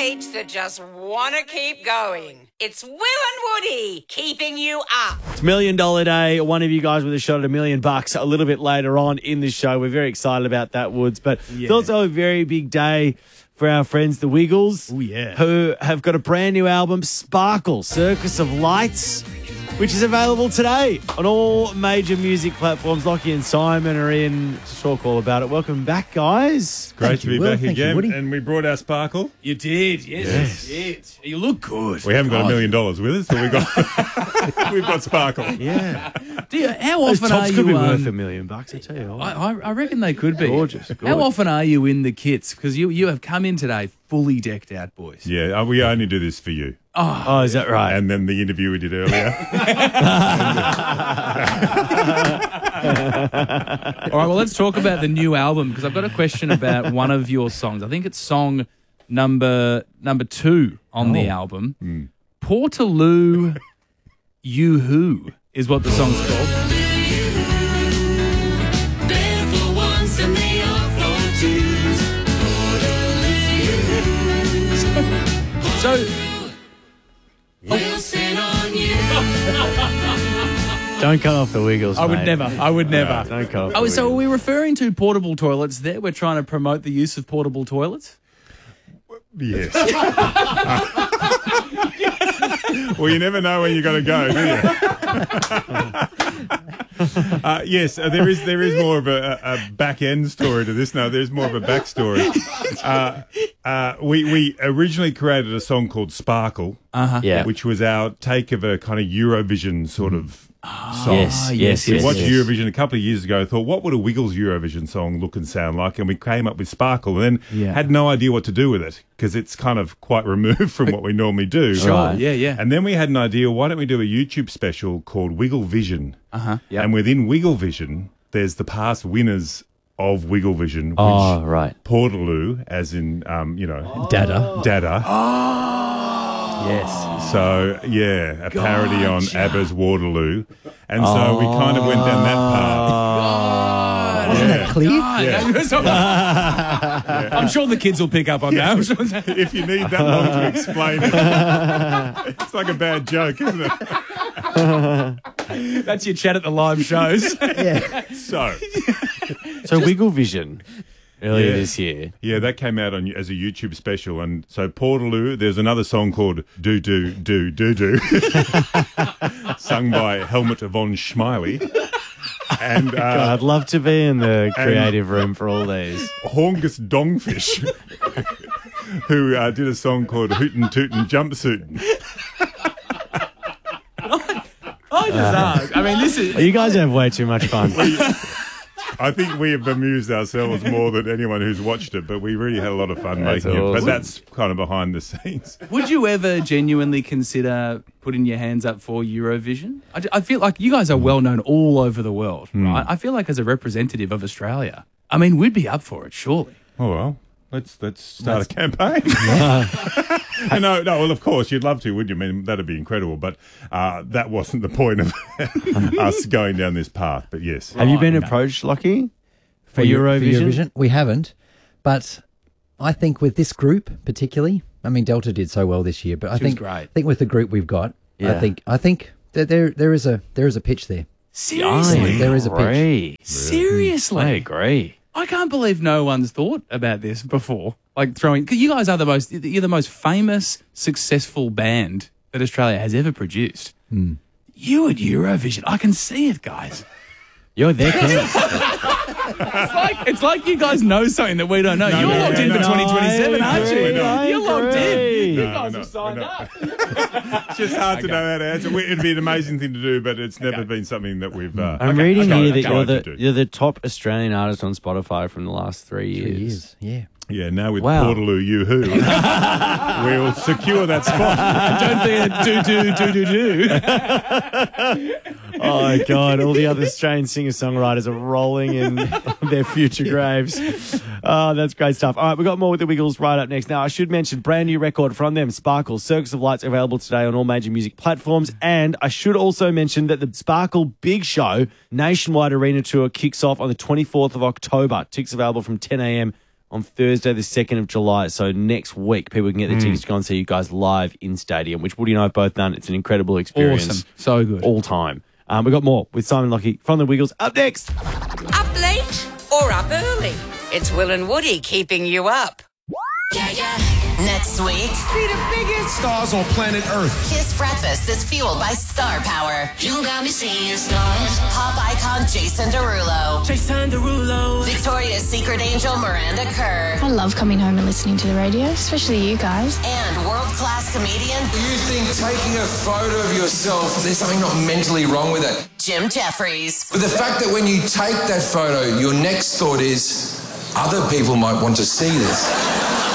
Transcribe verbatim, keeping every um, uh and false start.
mates that just want to keep going. It's Will and Woody keeping you up. It's Million Dollar Day. One of you guys with a shot at a million bucks a little bit later on in the show. We're very excited about that, Woods. But Yeah. it's also a very big day for our friends, the Wiggles. Oh, yeah. Who have got a brand new album, Sparkle, Circus of Lights, which is available today on all major music platforms. Lockie and Simon are in to talk all about it. Welcome back, guys. Great Thank to you, be Will. back Thank you, again. Woody. And we brought our sparkle. You did, yes, Yes. you did. You look good. We haven't got a God. million dollars with us, but we've got we've got sparkle. Yeah. Do you, how Those often are tops you? could be um, worth a million bucks, I tell you. what. I, I I reckon they could be. Gorgeous, How gorgeous. often are you in the kits? Because you you have come in today fully decked out, boys. Yeah, uh, we only do this for you. Oh, is that right? And then the interview we did earlier. All right, well, let's talk about the new album because I've got a question about one of your songs. I think it's song number number two on the album. Mm. Portaloo You Who is what the song's called. So, Don't cut off the Wiggles, I would mate. never. I would never. Don't cut off Oh, the so are Wiggles. we referring to portable toilets there? We're trying to promote the use of portable toilets? Yes. Well, you never know when you're going to go, do you? uh, yes, uh, there is there is more of a, a back end story to this. No, there's more of a backstory. Uh, uh, we we originally created a song called Sparkle, Uh-huh. Yeah. which was our take of a kind of Eurovision sort of song. Yes, Ah, yes, We yes. watched yes. Eurovision a couple of years ago, thought, what would a Wiggles Eurovision song look and sound like? And we came up with Sparkle and then Yeah. had no idea what to do with it because it's kind of quite removed from what we normally do. Sure. Right. Yeah, yeah. And then we had an idea, why don't we do a YouTube special called Wiggle Vision? Uh-huh. Yep. And within Wiggle Vision, there's the past winners of Wiggle Vision, which Oh, right. Portaloo, as in, um, you know, Dada. Dada. Yes. So, yeah, a parody on ABBA's Waterloo. And so we kind of went down that path. Wasn't Yeah. that clear? God. I'm sure the kids will pick up on that. I'm sure- If you need that long to explain it, it's like a bad joke, isn't it? That's your chat at the live shows. Yeah. So, So Wiggle Vision earlier Yeah. this year. yeah, that came out on as a YouTube special. And so Portaloo, there's another song called Do Do Do Do Do, sung by Helmut von Schmeily. And God, uh, I'd love to be in the creative room for all these. Horngus Dongfish, who uh, did a song called Hootin' Tootin' Jumpsuitin'. I just ask. I mean, this is. You guys have way too much fun. I think we have amused ourselves more than anyone who's watched it, but we really had a lot of fun That's making it. But awesome. that's kind of behind the scenes. Would you ever genuinely consider putting your hands up for Eurovision? I, I feel like you guys are well known all over the world, right? I feel like as a representative of Australia, I mean, we'd be up for it, surely. Oh well, let's let's start a campaign. no, no. Well, of course you'd love to, wouldn't you? I mean, that'd be incredible. But uh, that wasn't the point of us going down this path. But yes, Have you been okay. approached, Lockie, for, For Eu- Eurovision? For Eurovision? We haven't. But I think with this group particularly, I mean, Delta did so well this year, but I She was think great. I think with the group we've got, Yeah. I think I think that there there is a there is a pitch there. Seriously? There is a pitch. agree. Seriously? I agree. I can't believe no one's thought about this before. Like throwing, because you guys are the most, you're the most famous, successful band that Australia has ever produced. You at Eurovision, I can see it, guys. You're there, Ken. It's like it's like you guys know something that we don't know. You're no, locked no, in for no, twenty twenty-seven, I aren't you? agree, I You're locked in. agree. You No, guys we're have not, signed we're up. it's just hard to know how to answer. We- It'd be an amazing thing to do, but it's never been something that we've. Uh, I'm okay, reading tried- here that tried you're to the, do. you're the top Australian artist on Spotify from the last three years. Three years, yeah. Yeah, now with Wow. Portaloo, you who, we'll secure that spot. Don't be a do do do do do. Oh, my God. All the other Australian singer-songwriters are rolling in their future graves. Oh, that's great stuff. All right, we've got more with the Wiggles right up next. Now, I should mention, brand new record from them, Sparkle, Circus of Lights, available today on all major music platforms. And I should also mention that the Sparkle Big Show nationwide arena tour kicks off on the twenty-fourth of October. Tickets available from ten a.m. on Thursday, the second of July. So next week, people can get their tickets to go and see you guys live in stadium, which Woody and I have both done. It's an incredible experience. Awesome. So good. All time. Um, we've got more with Simon Lockie from The Wiggles. Up next. Up late or up early? It's Will and Woody keeping you up. Yeah, yeah. Next week, See the biggest stars on planet Earth. Kiss Breakfast is fueled by Star Power. You got me seeing stars. Pop icon Jason Derulo. Jason Derulo. Victoria's Secret angel Miranda Kerr. I love coming home and listening to the radio, especially you guys. And world-class comedian You think taking a photo of yourself, there's something not mentally wrong with it. Jim Jeffries. But the fact that when you take that photo, your next thought is, other people might want to see this.